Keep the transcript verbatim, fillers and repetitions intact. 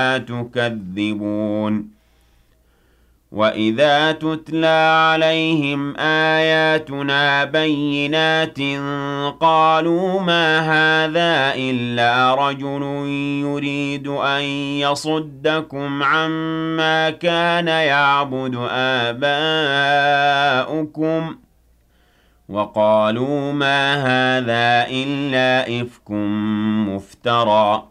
تُكَذِّبُونَ وَإِذَا تُتْلَىٰ عَلَيْهِمْ آيَاتُنَا بَيِّنَاتٍ قَالُوا مَا هَٰذَا إِلَّا رَجُلٌ يُرِيدُ أَن يَصُدَّكُمْ عَمَّا كَانَ يَعْبُدُ آبَاؤُكُمْ وَقَالُوا مَا هَٰذَا إِلَّا إِفْكٌ مُّفْتَرًى